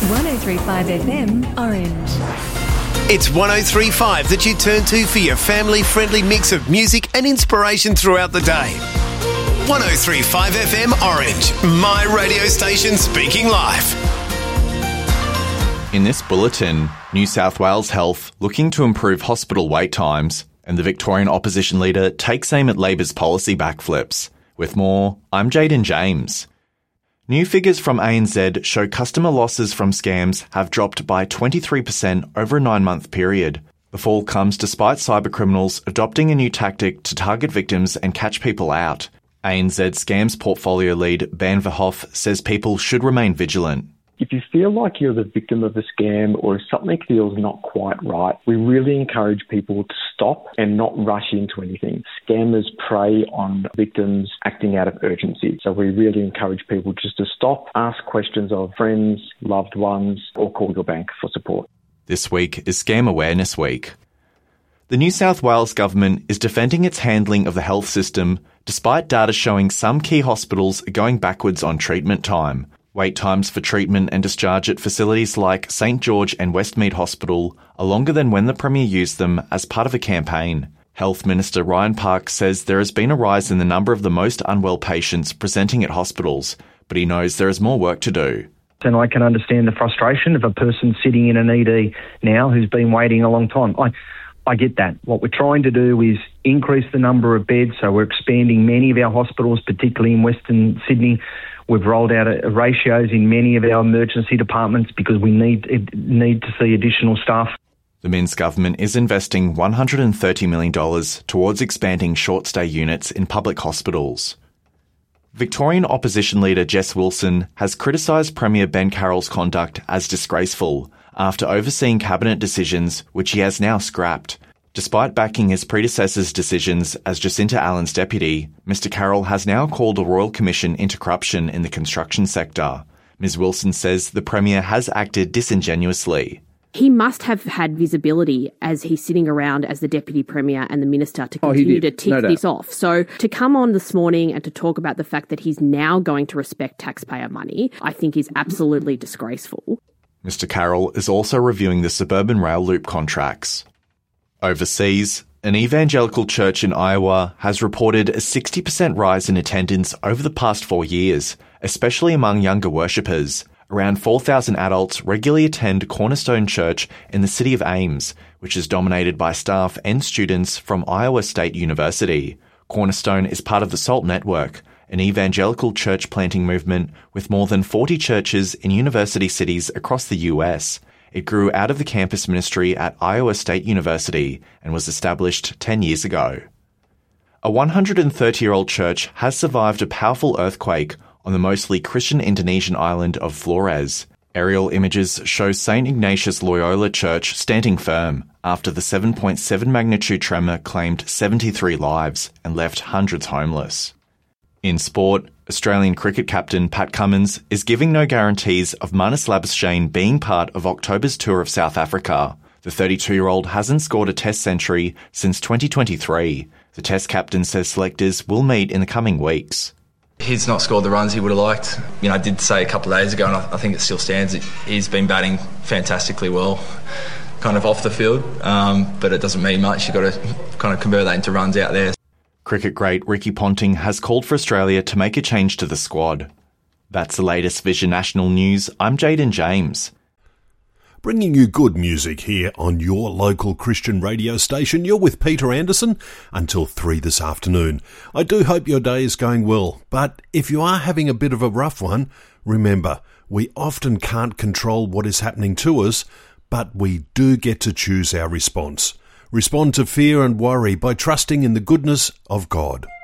103.5 FM Orange. It's 103.5 that you turn to for your family-friendly mix of music and inspiration throughout the day. 103.5 FM Orange, my radio station speaking live. In this bulletin, New South Wales Health looking to improve hospital wait times, and the Victorian opposition leader takes aim at Labor's policy backflips. With more, I'm Jaden James. New figures from ANZ show customer losses from scams have dropped by 23% over a 9-month period. The fall comes despite cybercriminals adopting a new tactic to target victims and catch people out. ANZ Scams portfolio lead Ben Verhoef says people should remain vigilant. If you feel like you're the victim of a scam or if something feels not quite right, we really encourage people to stop and not rush into anything. Scammers prey on victims acting out of urgency. So we really encourage people just to stop, ask questions of friends, loved ones, or call your bank for support. This week is Scam Awareness Week. The New South Wales government is defending its handling of the health system despite data showing some key hospitals are going backwards on treatment time. Wait times for treatment and discharge at facilities like St George and Westmead Hospital are longer than when the Premier used them as part of a campaign. Health Minister Ryan Park says there has been a rise in the number of the most unwell patients presenting at hospitals, but he knows there is more work to do. And I can understand the frustration of a person sitting in an ED now who's been waiting a long time. I get that. What we're trying to do is increase the number of beds, so we're expanding many of our hospitals, particularly in Western Sydney. We've rolled out ratios in many of our emergency departments because we need to see additional staff. The Minns government is investing $130 million towards expanding short-stay units in public hospitals. Victorian opposition leader Jess Wilson has criticised Premier Ben Carroll's conduct as disgraceful after overseeing cabinet decisions which he has now scrapped. Despite backing his predecessor's decisions as Jacinta Allen's deputy, Mr Carroll has now called a Royal Commission into corruption in the construction sector. Ms Wilson says the Premier has acted disingenuously. He must have had visibility as he's sitting around as the Deputy Premier and the Minister to continue to tick this off. So to come on this morning and to talk about the fact that he's now going to respect taxpayer money, I think is absolutely disgraceful. Mr Carroll is also reviewing the suburban rail loop contracts. Overseas, an evangelical church in Iowa has reported a 60% rise in attendance over the past 4 years, especially among younger worshippers. Around 4,000 adults regularly attend Cornerstone Church in the city of Ames, which is dominated by staff and students from Iowa State University. Cornerstone is part of the SALT Network, an evangelical church planting movement with more than 40 churches in university cities across the US. It grew out of the campus ministry at Iowa State University and was established 10 years ago. A 130-year-old church has survived a powerful earthquake on the mostly Christian Indonesian island of Flores. Aerial images show St Ignatius Loyola Church standing firm after the 7.7 magnitude tremor claimed 73 lives and left hundreds homeless. In sport, Australian cricket captain Pat Cummins is giving no guarantees of Marnus Labuschagne being part of October's tour of South Africa. The 32-year-old hasn't scored a Test century since 2023. The Test captain says selectors will meet in the coming weeks. He's not scored the runs he would have liked. I did say a couple of days ago, and I think it still stands, he's been batting fantastically well, kind of off the field, but it doesn't mean much. You've got to kind of convert that into runs out there. Cricket great Ricky Ponting has called for Australia to make a change to the squad. That's the latest Vision National News. I'm Jaden James. Bringing you good music here on your local Christian radio station. You're with Peter Anderson until 3 this afternoon. I do hope your day is going well, but if you are having a bit of a rough one, remember, we often can't control what is happening to us, but we do get to choose our response. Respond to fear and worry by trusting in the goodness of God.